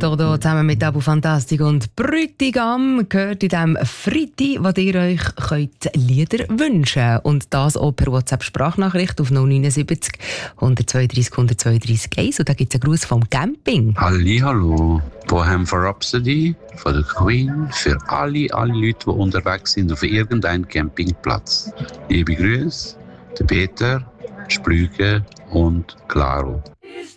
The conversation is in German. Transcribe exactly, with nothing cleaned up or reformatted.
Dodo zusammen mit Abu Fantastik und Brütigam gehört in diesem Freitag, wo ihr euch könnt Lieder wünschen könnt. Und das auch per WhatsApp-Sprachnachricht auf null neun sieben null eins zwei drei eins zwei drei eins. Und da gibt es einen Gruß vom Camping. Hallihallo, Bohemian Rhapsody von der Queen für alle, alle Leute, die unterwegs sind auf irgendeinem Campingplatz. Liebe Grüße, der Peter, Splüge und Claro.